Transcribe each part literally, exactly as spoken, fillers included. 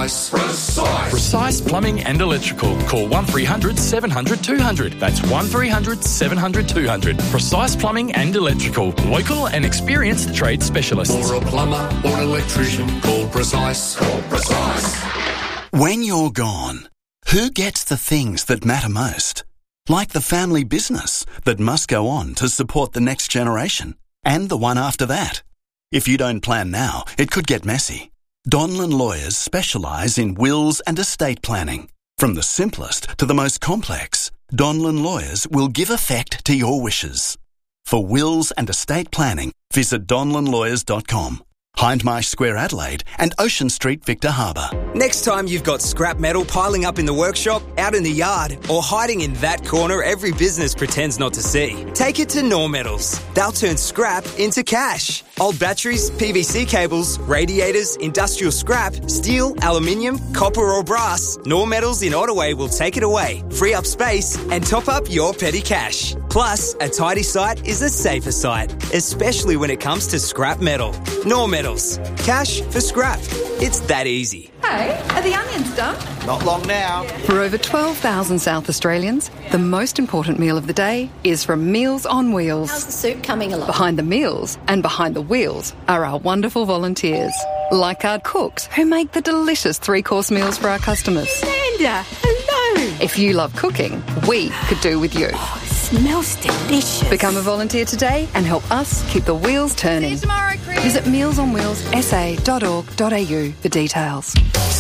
Precise. Precise. Precise Plumbing and Electrical. Call one three hundred seven hundred two hundred. That's one three hundred seven hundred two hundred. Precise Plumbing and Electrical. Local and experienced trade specialists. For a plumber or an electrician, call Precise. Call Precise. When you're gone, who gets the things that matter most? Like the family business that must go on to support the next generation and the one after that. If you don't plan now, it could get messy. Donlan Lawyers specialise in wills and estate planning. From the simplest to the most complex, Donlan Lawyers will give effect to your wishes. For wills and estate planning, visit donlan lawyers dot com. Hindmarsh Square, Adelaide, and Ocean Street, Victor Harbour. Next time you've got scrap metal piling up in the workshop, out in the yard, or hiding in that corner every business pretends not to see, take it to Nor Metals. They'll turn scrap into cash. Old batteries, P V C cables, radiators, industrial scrap, steel, aluminium, copper or brass, Nor Metals in Ottaway will take it away, free up space, and top up your petty cash. Plus, a tidy site is a safer site, especially when it comes to scrap metal. Nor Metals. Cash for scrap. It's that easy. Hey, are the onions done? Not long now. For over twelve thousand South Australians, the most important meal of the day is from Meals on Wheels. How's the soup coming along? Behind the meals and behind the wheels are our wonderful volunteers, like our cooks who make the delicious three-course meals for our customers. Amanda, hello. If you love cooking, we could do with you. Oh, it smells delicious. Become a volunteer today and help us keep the wheels turning. See you tomorrow, Chris. Visit meals on wheels s a dot org dot a u for details.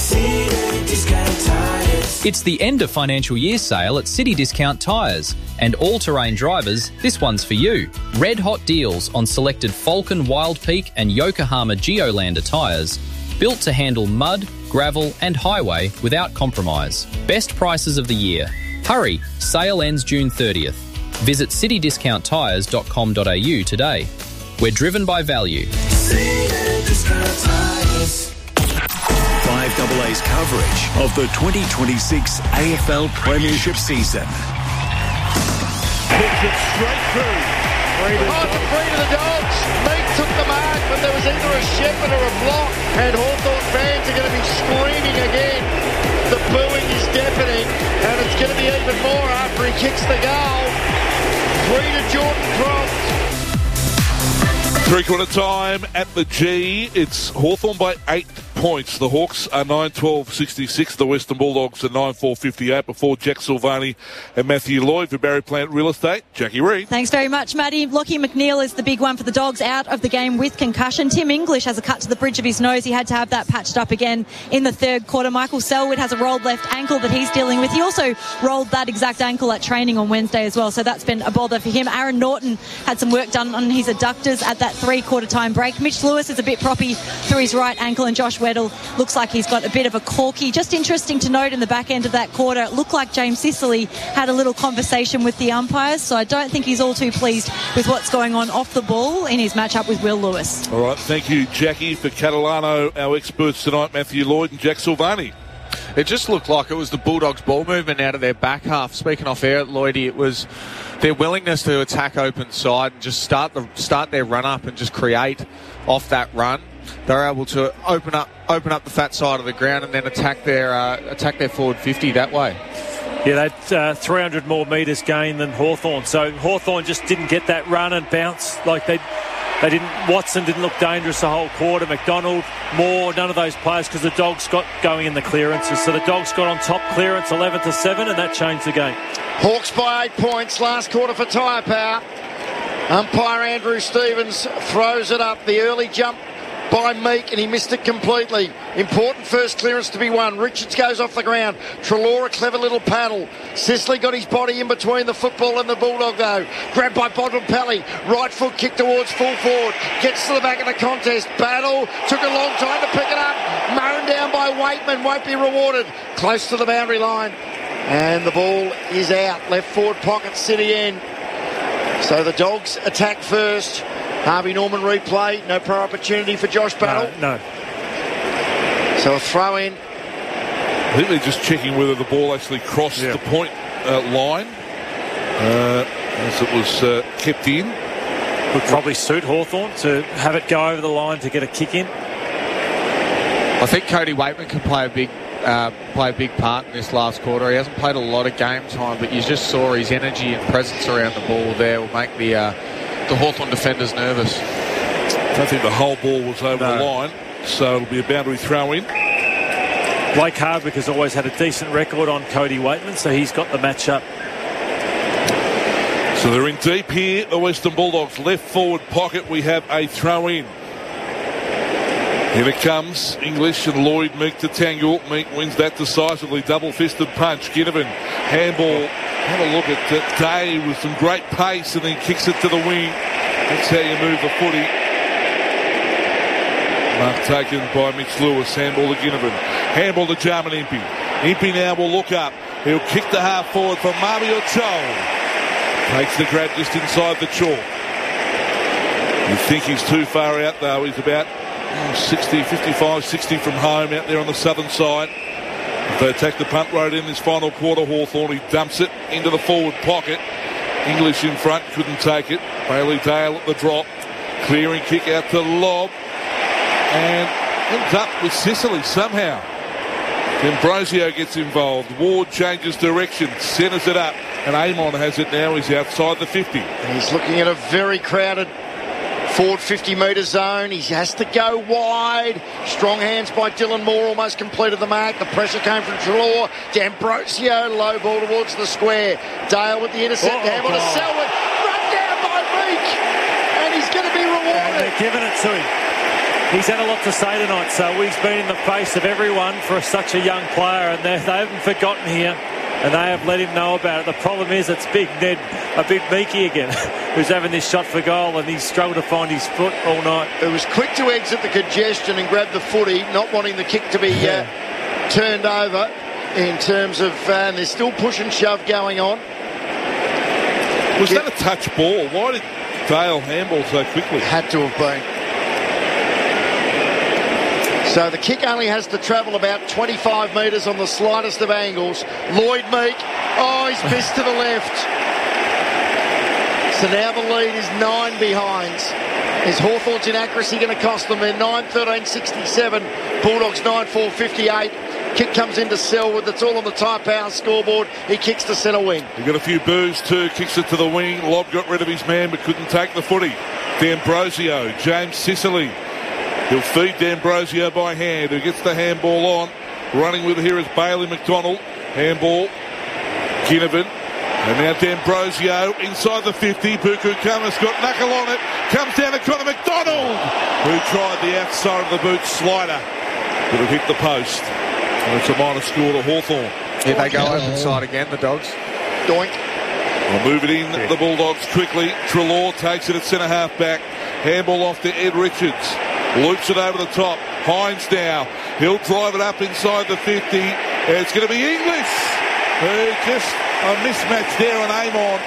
It's the end of financial year sale at City Discount Tyres. And all-terrain drivers, this one's for you. Red hot deals on selected Falcon Wild Peak and Yokohama Geolander tyres. Built to handle mud, gravel and highway without compromise. Best prices of the year. Hurry, sale ends June thirtieth. Visit city discount tyres dot com dot a u today. We're driven by value. five A A's coverage of the twenty twenty-six A F L Premiership season. Puts it straight through. Behind the three to the Dogs. Meek took the mark, but there was either a Shepherd or a block. And Hawthorn fans are going to be screaming again. The booing is deafening, and it's going to be even more after he kicks the goal. Three to Jordan Croft. Three-quarter time at the G. It's Hawthorn by eight points. The Hawks are nine twelve sixty-six. The Western Bulldogs are nine four fifty-eight. Before Jack Silvani and Matthew Lloyd for Barry Plant Real Estate, Jackie Reid. Thanks very much, Matty. Lockie McNeil is the big one for the Dogs, out of the game with concussion. Tim English has a cut to the bridge of his nose. He had to have that patched up again in the third quarter. Michael Selwood has a rolled left ankle that he's dealing with. He also rolled that exact ankle at training on Wednesday as well, so that's been a bother for him. Aaron Norton had some work done on his adductors at that three-quarter time break. Mitch Lewis is a bit proppy through his right ankle, and Josh Weddle looks like he's got a bit of a corky. Just interesting to note in the back end of that quarter, it looked like James Sicily had a little conversation with the umpires, so I don't think he's all too pleased with what's going on off the ball in his matchup with Will Lewis. All right, thank you, Jackie. For Catalano, our experts tonight, Matthew Lloyd and Jack Silvani. It just looked like it was the Bulldogs' ball movement out of their back half. Speaking off air at Lloydie, it was their willingness to attack open side and just start the start their run up and just create off that run. They're able to open up open up the fat side of the ground and then attack their uh, attack their forward fifty that way. Yeah, that's uh, three hundred more metres gain than Hawthorn. So Hawthorn just didn't get that run and bounce like they they didn't. Watson didn't look dangerous the whole quarter. McDonald, Moore, none of those players, because the Dogs got going in the clearances. So the Dogs got on top clearance eleven to seven, and that changed the game. Hawks by eight points last quarter for Tyre Power. Umpire Andrew Stevens throws it up. The early jump by Meek, and he missed it completely. Important first clearance to be won. Richards goes off the ground. Trelaw, a clever little paddle. Sicily got his body in between the football and the Bulldog, though. Grabbed by Bontempelli. Right foot kick towards full forward. Gets to the back of the contest. Battle. Took a long time to pick it up. Mown down by Waitman. Won't be rewarded. Close to the boundary line. And the ball is out. Left forward pocket, City end. So the Dogs attack first. Harvey Norman replay. No pro opportunity for Josh Battle. No, no. So a throw in. I think they're just checking whether the ball actually crossed yeah. the point uh, line uh, as it was uh, kept in. Would probably suit Hawthorn to have it go over the line to get a kick in. I think Cody Waitman can play a big uh, play a big part in this last quarter. He hasn't played a lot of game time, but you just saw his energy and presence around the ball there will make the uh, the Hawthorn defenders nervous. I don't think the whole ball was over No. the line, so it'll be a boundary throw in. Blake Hardwick has always had a decent record on Cody Waitman, so he's got the match-up. So they're in deep here, the Western Bulldogs. Left forward pocket, we have a throw in. Here it comes, English and Lloyd Meek to tangle. Meek wins that decisively, double-fisted punch. Ginnivan, handball. Have a look at uh, Day with some great pace and then kicks it to the wing. That's how you move the footy. Mark taken by Mitch Lewis, handball to Ginnivan. Handball to Jarman Impey. Impey now will look up. He'll kick the half forward for Marmy Ochol. Takes the grab just inside the chalk. You think he's too far out though. He's about sixty, fifty-five, sixty from home out there on the southern side. If they attack the punt road in this final quarter, Hawthorn, he dumps it into the forward pocket. English in front, couldn't take it. Bailey Dale at the drop. Clearing kick out to Lob. And ends up with Sicily somehow. D'Ambrosio gets involved. Ward changes direction, centres it up. And Amon has it now. He's outside the fifty. He's looking at a very crowded forward fifty metre zone. He has to go wide. Strong hands by Dylan Moore almost completed the mark. The pressure came from Treloar. D'Ambrosio, low ball towards the square. Dale with the intercept. Oh, Handball to Selwood. Run down by Meek. And he's going to be rewarded. And they're giving it to him. He's had a lot to say tonight, so he's been in the face of everyone for such a young player, and they haven't forgotten here, and they have let him know about it. The problem is it's Big Ned, a big Meekie again, who's having this shot for goal, and he's struggled to find his foot all night. It was quick to exit the congestion and grab the footy, not wanting the kick to be uh, turned over in terms of, uh, and there's still push and shove going on. Was that a touch ball? Why did Dale handball so quickly? Had to have been. So the kick only has to travel about twenty-five metres on the slightest of angles. Lloyd Meek, oh, he's missed to the left. So now the lead is nine behind. Is Hawthorn's inaccuracy going to cost them? They're nine thirteen sixty-seven. Bulldogs nine four fifty-eight. Kick comes into Selwood. That's all on the Tyre Power scoreboard. He kicks to centre wing. He got a few boos too. Kicks it to the wing. Lob got rid of his man but couldn't take the footy. D'Ambrosio, James Sicily. He'll feed D'Ambrosio by hand, who gets the handball on. Running with it here is Bailey McDonald. Handball, Ginnivan. And now D'Ambrosio inside the fifty. Buku Kama's got knuckle on it. Comes down to Connor McDonald, who tried the outside of the boot slider. But it hit the post. And it's a minor score to Hawthorn. Here they go open side again, the Dogs. Doink. We'll move it in, the Bulldogs quickly. Treloar takes it at centre half back. Handball off to Ed Richards. Loops it over the top. Hines now. He'll drive it up inside the fifty. It's going to be English. Who just a mismatch there on Amon.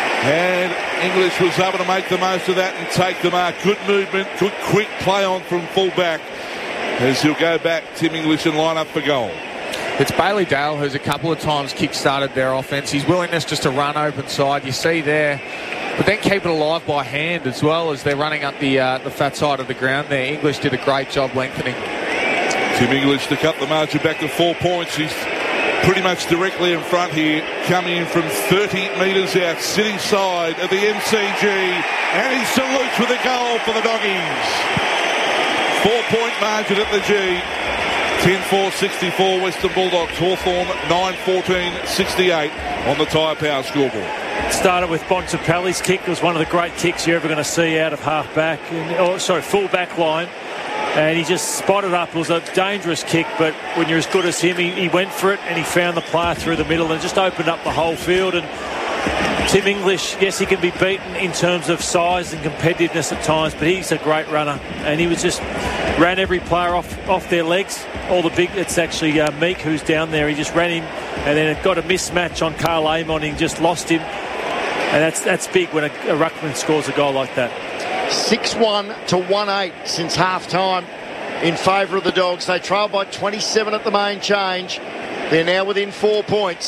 And English was able to make the most of that and take the mark. Good movement. Good quick play on from full back. As he'll go back, Tim English, and line up for goal. It's Bailey Dale who's a couple of times kick-started their offence. His willingness just to run open side, you see there. But then keep it alive by hand as well as they're running up the uh, the fat side of the ground there. English did a great job lengthening. Tim English to cut the margin back to four points. He's pretty much directly in front here, coming in from thirty metres out, city side of the M C G. And he salutes with a goal for the Doggies. Four-point margin at the G. ten four sixty-four Western Bulldogs. Hawthorn nine fourteen sixty-eight on the Tyre Power scoreboard. Started with Bontempelli's kick. It was one of the great kicks you're ever going to see out of half-back, oh, sorry, full-back line. And he just spotted up. It was a dangerous kick, but when you're as good as him, he, he went for it and he found the player through the middle and just opened up the whole field. And Tim English, yes, he can be beaten in terms of size and competitiveness at times, but he's a great runner. And he was just ran every player off, off their legs. All the big, it's actually uh, Meek who's down there. He just ran him and then it got a mismatch on Carl Amon. He just lost him. And that's that's big when a, a ruckman scores a goal like that. six one to one eight since half-time in favour of the Dogs. They trail by twenty-seven at the main change. They're now within four points.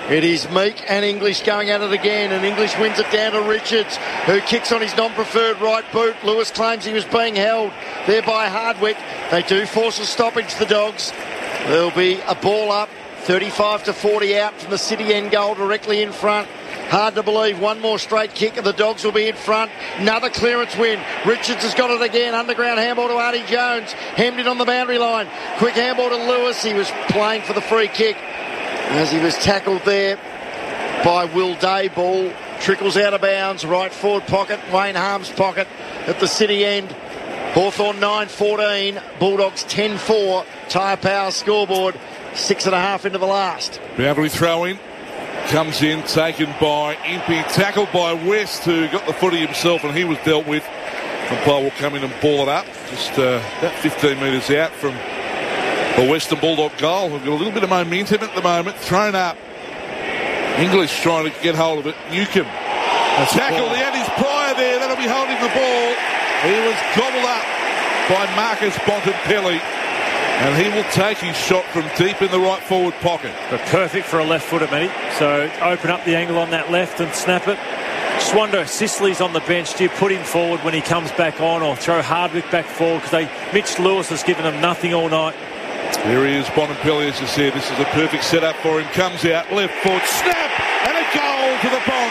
It is Meek and English going at it again, and English wins it down to Richards, who kicks on his non-preferred right boot. Lewis claims he was being held there by Hardwick. They do force a stoppage, the Dogs. There'll be a ball up, thirty-five to forty out from the City end goal, directly in front. Hard to believe. One more straight kick and the Dogs will be in front. Another clearance win. Richards has got it again. Underground handball to Artie Jones. Hemmed in on the boundary line. Quick handball to Lewis. He was playing for the free kick as he was tackled there by Will Day. Ball trickles out of bounds. Right forward pocket. Wayne Harm's pocket at the City end. Hawthorn nine fourteen. Bulldogs ten four. Tyre Power scoreboard. Six and a half into the last. Boundary throw in. Comes in, taken by Impey, tackled by West, who got the footy himself, and he was dealt with. Umpire will come in and ball it up, just uh, about fifteen metres out from the Western Bulldog goal. We've got a little bit of momentum at the moment. Thrown up. English trying to get hold of it. Newcomb. That's tackled. He had his prior there. That'll be holding the ball. He was gobbled up by Marcus Bontempelli. And he will take his shot from deep in the right forward pocket. But perfect for a left footer, Matty. So open up the angle on that left and snap it. Just wonder if Sicily's on the bench. Do you put him forward when he comes back on, or throw Hardwick back forward? Because they Mitch Lewis has given them nothing all night. Here he is, Bontempelli, as you said. This is a perfect setup for him. Comes out, left foot, snap, and a goal to the Bont.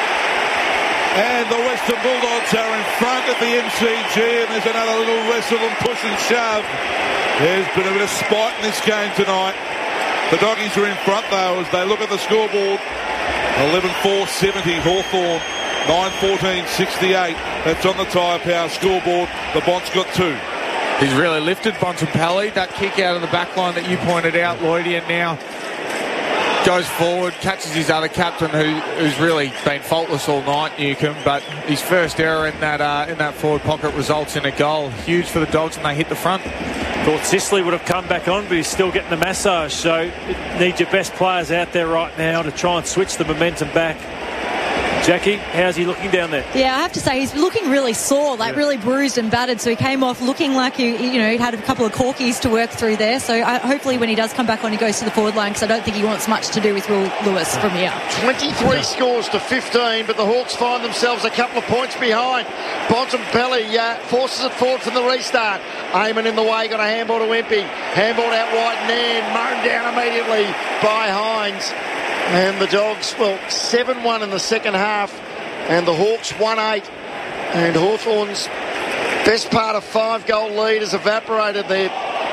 And the Western Bulldogs are in front at the M C G, and there's another little wrestle and push and shove. There's been a bit of spite in this game tonight. The Doggies are in front, though, as they look at the scoreboard. eleven four seventy, Hawthorn. nine fourteen sixty-eight. That's on the Tyre Power scoreboard. The Bont's got two. He's really lifted Bontempelli. That kick out of the back line that you pointed out, Lloydie, and now goes forward, catches his other captain, who, who's really been faultless all night, Newcomb. But his first error in that uh, in that forward pocket results in a goal. Huge for the Dogs, and they hit the front. Thought Sicily would have come back on, but he's still getting the massage. So you need your best players out there right now to try and switch the momentum back. Jackie, how's he looking down there? Yeah, I have to say he's looking really sore, like yeah. really bruised and battered. So he came off looking like he, you know, he'd had a couple of corkies to work through there. So I, hopefully when he does come back on, he goes to the forward line, because I don't think he wants much to do with Will Lewis from here. twenty-three yeah. scores to fifteen, but the Hawks find themselves a couple of points behind. Bontempelli uh, forces it forward from the restart. Eamon in the way, got a handball to Impey. Handball out wide and in, mown down immediately by Hines. And the Dogs, well, seven one in the second half, and the Hawks one eight. And Hawthorn's best part of five-goal lead has evaporated. They're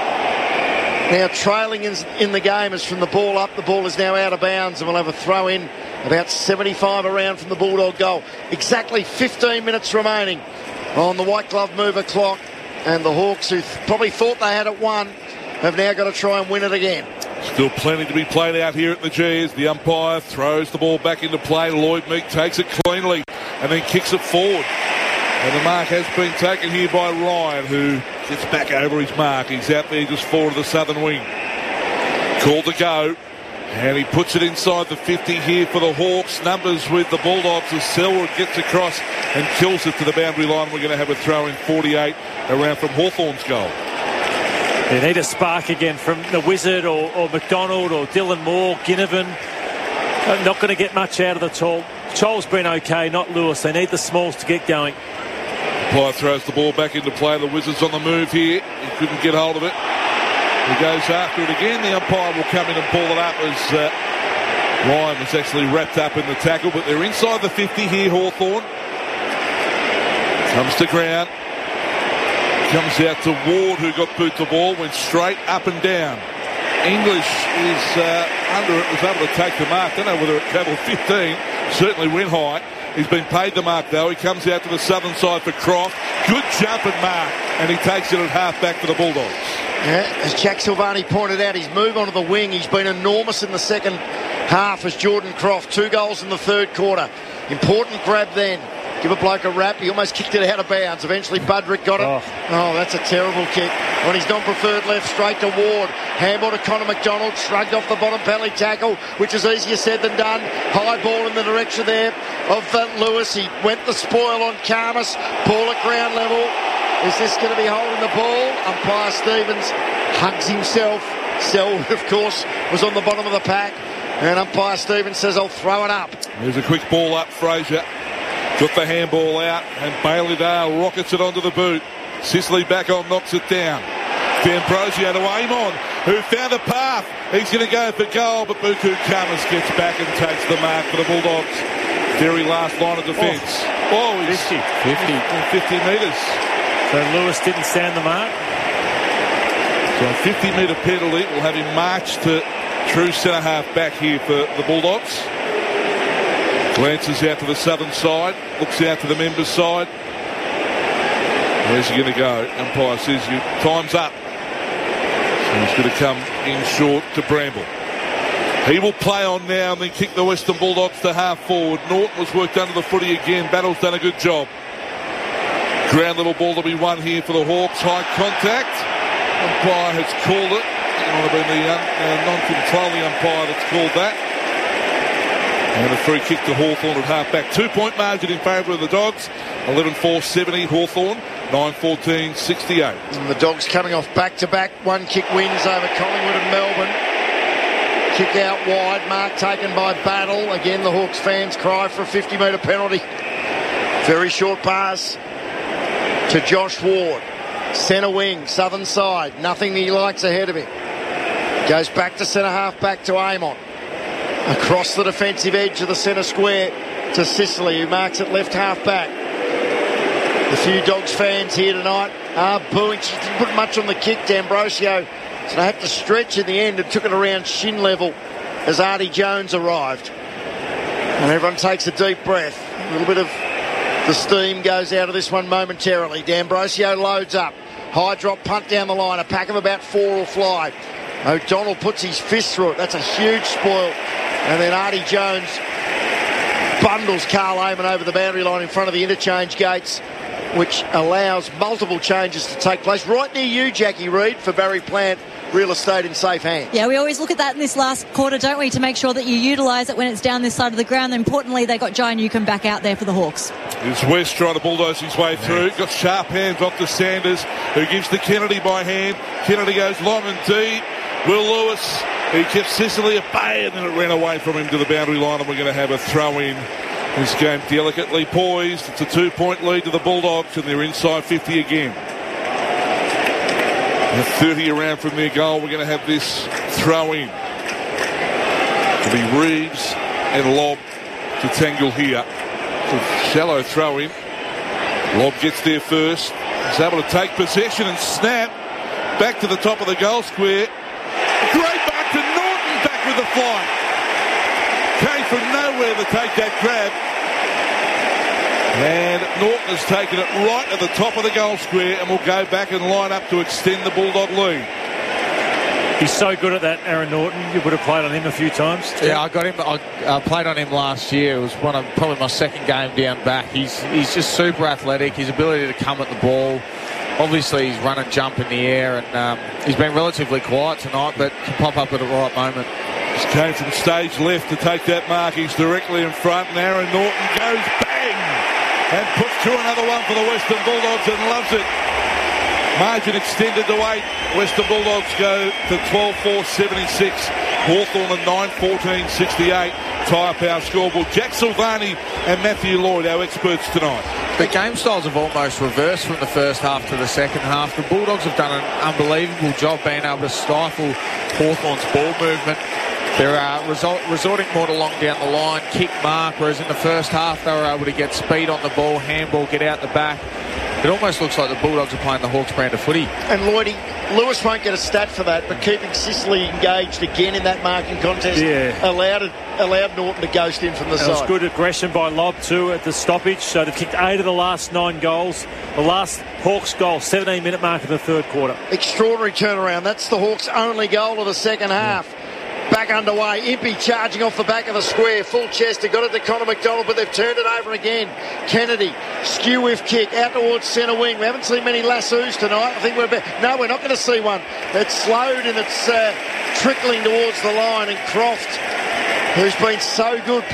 now trailing in, in the game as from the ball up. The ball is now out of bounds, and we'll have a throw in about seventy-five around from the Bulldog goal. Exactly fifteen minutes remaining on the white glove mover clock. And the Hawks, who th- probably thought they had it won, have now got to try and win it again. Still plenty to be played out here at the G's. The umpire throws the ball back into play. Lloyd Meek takes it cleanly and then kicks it forward. And the mark has been taken here by Ryan, who gets back over his mark. He's out there just forward of the southern wing. Called to go. And he puts it inside the fifty here for the Hawks. Numbers with the Bulldogs as Selwood gets across and kills it to the boundary line. We're going to have a throw in forty-eight around from Hawthorn's goal. They need a spark again from the Wizard or, or McDonald or Dylan Moore, Ginnivan. Uh, not going to get much out of the tall. Chol's been okay, not Lewis. They need the smalls to get going. Pye throws the ball back into play. The Wizards on the move here. He couldn't get hold of it. He goes after it again. The umpire will come in and pull it up as uh, Ryan was actually wrapped up in the tackle. But they're inside the fifty here, Hawthorn. Comes to ground. Comes out to Ward, who got boot the ball, went straight up and down. English is uh, under it, was able to take the mark. Don't know whether it travelled fifteen, certainly went high. He's been paid the mark, though. He comes out to the southern side for Croft. Good jump and mark, and he takes it at half back for the Bulldogs. Yeah, as Jack Silvani pointed out, his move onto the wing, he's been enormous in the second half as Jordan Croft. Two goals in the third quarter. Important grab then. Give a bloke a rap. He almost kicked it out of bounds. Eventually Budrick got it. Oh, oh that's a terrible kick. On his non-preferred left, straight to Ward. Handball to Connor McDonald. Shrugged off the bottom penalty tackle, which is easier said than done. High ball in the direction there of uh, Lewis. He went the spoil on Karmas. Ball at ground level. Is this going to be holding the ball? Umpire Stevens hugs himself. Selwood, of course, was on the bottom of the pack. And umpire Stevens says, I'll throw it up. There's a quick ball up, Fraser. Got the handball out, and Bailey Dale rockets it onto the boot. Sicily back on, knocks it down. D'Ambrosio to Amon, who found a path. He's going to go for goal, but Buku Kamas gets back and takes the mark for the Bulldogs. Very last line of defence. Oh, oh he's fifty. fifty. fifty metres. So Lewis didn't stand the mark. So a fifty metre penalty will have him march to true centre half back here for the Bulldogs. Glances out to the southern side, looks out to the members' side. Where's he going to go? Umpire says you time's up. So he's going to come in short to Bramble. He will play on now and then kick the Western Bulldogs to half forward. Norton was worked under the footy again. Battle's done a good job. Ground little ball to be won here for the Hawks. High contact. Umpire has called it. It might have been the un, uh, non-controlling umpire that's called that. And a free kick to Hawthorn at half-back. Two-point margin in favour of the Dogs. eleven four seventy Hawthorn. nine fourteen sixty-eight. And the Dogs coming off back-to-back one-kick wins over Collingwood and Melbourne. Kick out wide. Mark taken by Battle. Again, the Hawks fans cry for a fifty metre penalty. Very short pass to Josh Ward. Centre wing, southern side. Nothing he likes ahead of him. Goes back to centre half, back to Amon. Across the defensive edge of the centre square to Sicily, who marks it left half back. The few Dogs fans here tonight are booing. She didn't put much on the kick. D'Ambrosio, so they had to stretch in the end and took it around shin level as Artie Jones arrived. And everyone takes a deep breath. A little bit of the steam goes out of this one momentarily. D'Ambrosio loads up. High drop punt down the line. A pack of about four will fly. O'Donnell puts his fist through it. That's a huge spoil. And then Artie Jones bundles Carl Amon over the boundary line in front of the interchange gates, which allows multiple changes to take place. Right near you, Jackie Reid, for Barry Plant Real Estate in safe hands. Yeah, we always look at that in this last quarter, don't we, to make sure that you utilise it when it's down this side of the ground. And importantly, they got Jai Newcombe back out there for the Hawks. It's West trying to bulldoze his way through. Got sharp hands off to Sanders, who gives to Kennedy by hand. Kennedy goes long and deep. Will Lewis, he kept Sicily at bay, and then it ran away from him to the boundary line, and we're going to have a throw in. This game delicately poised. It's a two-point lead to the Bulldogs, and they're inside fifty again. And thirty around from their goal, we're going to have this throw in. It'll be Reeves and Lobb to tangle here. It's a shallow throw in. Lobb gets there first. He's able to take possession and snap back to the top of the goal square. Great back to Norton, back with the flight. Came from nowhere to take that grab. And Norton has taken it right at the top of the goal square and will go back and line up to extend the Bulldog lead. He's so good at that, Aaron Norton. You would have played on him a few times. Yeah, I got him. I uh, played on him last year. It was one of probably my second game down back. He's he's just super athletic. His ability to come at the ball. Obviously, he's run and jump in the air, and um, he's been relatively quiet tonight, but can pop up at the right moment. Just came from stage left to take that mark. He's directly in front, and Aaron Norton goes bang and puts through another one for the Western Bulldogs and loves it. Margin extended to eight. Western Bulldogs go to twelve four seventy-six. Hawthorn and nine fourteen sixty-eight. Tyre Power scoreboard. Jack Silvani and Matthew Lloyd, our experts tonight. The game styles have almost reversed from the first half to the second half. The Bulldogs have done an unbelievable job being able to stifle Hawthorn's ball movement. They're uh, resort, resorting more to long down the line, kick mark, whereas in the first half they were able to get speed on the ball, handball, get out the back. It almost looks like the Bulldogs are playing the Hawks brand of footy. And Lloydie, Lewis won't get a stat for that, but keeping Sicily engaged again in that marking contest yeah. allowed it, allowed Norton to ghost in from the it side. It was good aggression by Lobb too at the stoppage. So they've kicked eight of the last nine goals. The last Hawks goal, seventeen minute mark of the third quarter. Extraordinary turnaround. That's the Hawks' only goal of the second half. Yeah. Back underway. Impey charging off the back of the square. Full chest. They got it to Connor McDonald, but they've turned it over again. Kennedy, skew whiff kick out towards centre wing. We haven't seen many lassos tonight. I think we're about, no, we're not going to see one. It's slowed and it's uh, trickling towards the line. And Croft, who's been so good